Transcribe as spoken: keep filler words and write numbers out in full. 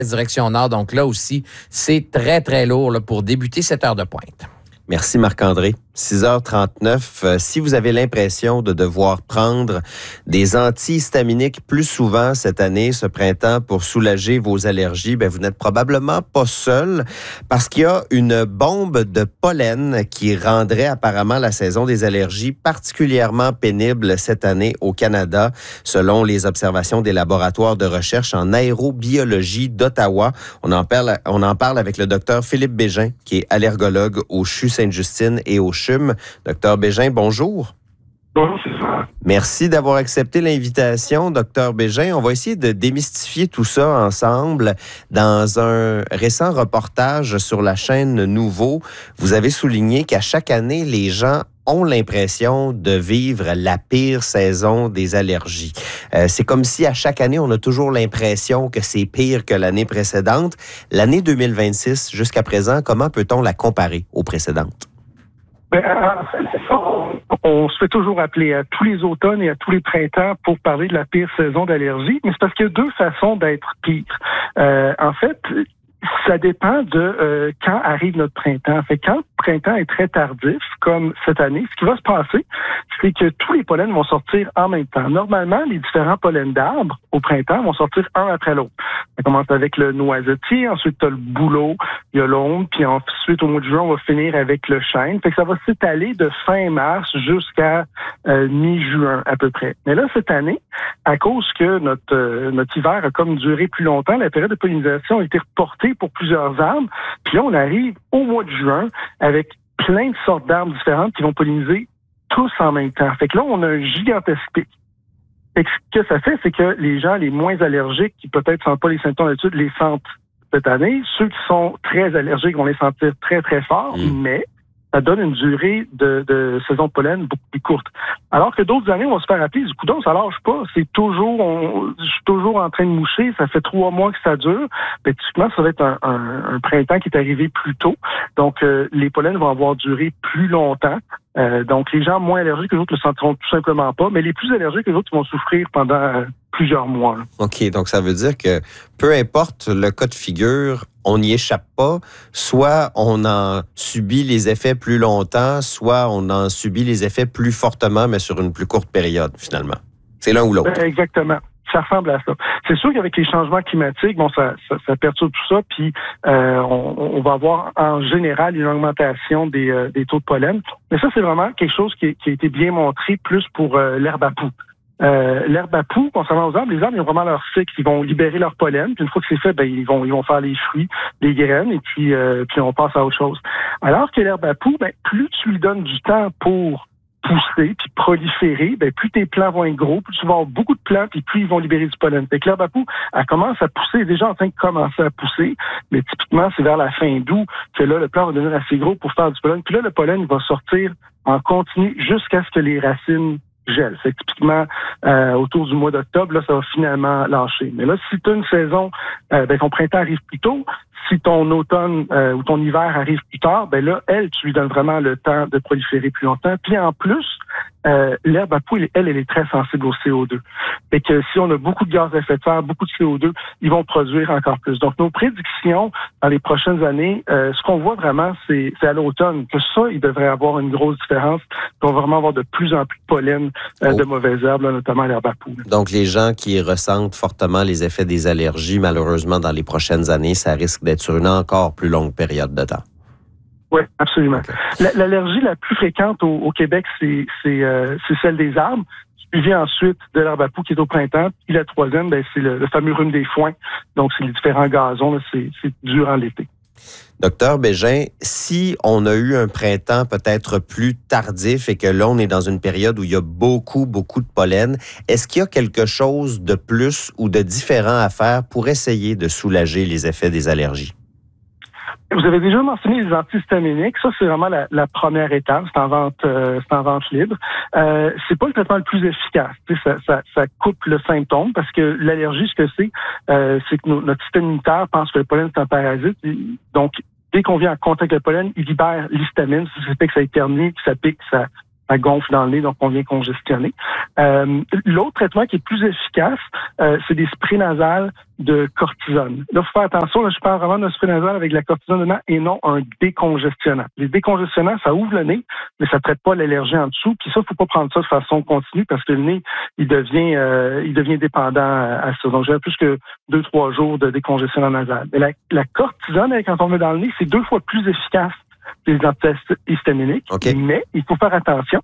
direction nord. Donc là aussi, c'est très, très lourd là, pour débuter cette heure de pointe. Merci Marc-André. six heures trente-neuf. Euh, si vous avez l'impression de devoir prendre des antihistaminiques plus souvent cette année, ce printemps, pour soulager vos allergies, ben vous n'êtes probablement pas seul parce qu'il y a une bombe de pollen qui rendrait apparemment la saison des allergies particulièrement pénible cette année au Canada, selon les observations des laboratoires de recherche en aérobiologie d'Ottawa. On en parle, on en parle avec le docteur Philippe Bégin, qui est allergologue au C H U Sainte-Justine et au C H U M. Docteur Bégin, bonjour. Bonjour, c'est ça. Merci d'avoir accepté l'invitation, docteur Bégin. On va essayer de démystifier tout ça ensemble. Dans un récent reportage sur la chaîne Nouveau, vous avez souligné qu'à chaque année, les gens ont l'impression de vivre la pire saison des allergies. Euh, c'est comme si à chaque année, on a toujours l'impression que c'est pire que l'année précédente. L'année deux mille vingt-six, jusqu'à présent, comment peut-on la comparer aux précédentes? Ben, en fait, on, on se fait toujours appeler à tous les automnes et à tous les printemps pour parler de la pire saison d'allergie, mais c'est parce qu'il y a deux façons d'être pire. Euh, en fait, ça dépend de euh, quand arrive notre printemps. Fait quand le printemps est très tardif, comme cette année, ce qui va se passer, c'est que tous les pollens vont sortir en même temps. Normalement, les différents pollens d'arbres au printemps vont sortir un après l'autre. Ça commence avec le noisetier, ensuite tu as le bouleau, il y a l'ombre, puis ensuite au mois de juin, on va finir avec le chêne. Fait que ça va s'étaler de fin mars jusqu'à euh, mi-juin à peu près. Mais là, cette année, à cause que notre euh, notre hiver a comme duré plus longtemps, la période de pollinisation a été reportée pour plusieurs arbres. Puis là, on arrive au mois de juin avec plein de sortes d'arbres différentes qui vont polliniser tous en même temps. Fait que là, on a un gigantesque pic. Fait que ce que ça fait, c'est que les gens les moins allergiques, qui peut-être sentent pas les symptômes d'habitude, les sentent cette année. Ceux qui sont très allergiques vont les sentir très, très fort, mmh. mais ça donne une durée de, de saison de pollen beaucoup plus courte. Alors que d'autres années, on va se faire rappeler, du coup, donc, ça lâche pas. C'est toujours, on, je suis toujours en train de moucher. Ça fait trois mois que ça dure. Mais typiquement, ça va être un, un, un printemps qui est arrivé plus tôt. Donc, euh, les pollens vont avoir duré plus longtemps. Euh, donc, les gens moins allergiques que les autres ne le sentiront tout simplement pas. Mais les plus allergiques que les autres vont souffrir pendant euh, plusieurs mois. Là. OK. Donc, ça veut dire que peu importe le cas de figure, on n'y échappe pas. Soit on en subit les effets plus longtemps, soit on en subit les effets plus fortement, mais sur une plus courte période, finalement. C'est l'un ou l'autre. Euh, exactement. Ça ressemble à ça. C'est sûr qu'avec les changements climatiques, bon, ça, ça, ça perturbe tout ça, puis euh, on, on va avoir en général une augmentation des, euh, des taux de pollen. Mais ça, c'est vraiment quelque chose qui, qui a été bien montré plus pour euh, l'herbe à poux. Euh, l'herbe à poux, concernant aux arbres, les arbres, ils ont vraiment leur cycle. Ils vont libérer leur pollen, puis une fois que c'est fait, ben ils vont ils vont faire les fruits, les graines, et puis euh, puis on passe à autre chose. Alors que l'herbe à poux, ben plus tu lui donnes du temps pour pousser puis proliférer, ben plus tes plants vont être gros, plus tu vas avoir beaucoup de plants, puis plus ils vont libérer du pollen. Fait que l'herbe à poux, elle commence à pousser, elle est déjà en train de commencer à pousser, mais typiquement, c'est vers la fin d'août que là, le plant va devenir assez gros pour faire du pollen. Puis là, le pollen, il va sortir en continu jusqu'à ce que les racines gèlent. C'est typiquement euh, autour du mois d'octobre, là, ça va finalement lâcher. Mais là, si tu as une saison, euh, ben ton printemps arrive plus tôt, si ton automne euh, ou ton hiver arrive plus tard, ben là, elle, tu lui donnes vraiment le temps de proliférer plus longtemps. Puis en plus, euh, l'herbe à poux, elle, elle est très sensible au C O deux. Fait que si on a beaucoup de gaz à effet de serre, beaucoup de C O deux, ils vont produire encore plus. Donc, nos prédictions dans les prochaines années, euh, ce qu'on voit vraiment, c'est, c'est à l'automne que ça, il devrait avoir une grosse différence. On va vraiment avoir de plus en plus de pollen euh, oh. de mauvaises herbes, là, notamment l'herbe à poux. Donc, les gens qui ressentent fortement les effets des allergies, malheureusement, dans les prochaines années, ça risque d'être sur une encore plus longue période de temps. Oui, absolument. Okay. L'allergie la plus fréquente au, au Québec, c'est, c'est, euh, c'est celle des arbres, suivi ensuite de l'herbe à poux qui est au printemps. Puis la troisième, ben, c'est le, le fameux rhume des foins. Donc, c'est les différents gazons, là, c'est, c'est durant l'été. Docteur Bégin, si on a eu un printemps peut-être plus tardif et que là, on est dans une période où il y a beaucoup, beaucoup de pollen, est-ce qu'il y a quelque chose de plus ou de différent à faire pour essayer de soulager les effets des allergies? Vous avez déjà mentionné les antihistaminiques. Ça, c'est vraiment la, la première étape. C'est en vente, euh, c'est en vente libre. Euh, c'est pas le traitement le plus efficace. Ça, ça, ça coupe le symptôme parce que l'allergie, ce que c'est, euh, c'est que nos, notre système immunitaire pense que le pollen, c'est un parasite. Donc, dès qu'on vient en contact avec le pollen, il libère l'histamine. Ça fait que ça éternue, que ça pique, ça ça gonfle dans le nez, donc on vient congestionner. Euh, l'autre traitement qui est plus efficace, euh, c'est des sprays nasales de cortisone. Là, il faut faire attention, là, je parle vraiment d'un spray nasal avec de la cortisone dedans et non un décongestionnant. Les décongestionnants, ça ouvre le nez, mais ça ne traite pas l'allergie en dessous. Puis ça, il ne faut pas prendre ça de façon continue parce que le nez, il devient euh, il devient dépendant à ça. Donc, j'ai plus que deux, trois jours de décongestionnant nasal. Mais la, la cortisone, quand on met dans le nez, c'est deux fois plus efficace que les antihistaminiques. Okay. Mais il faut faire attention.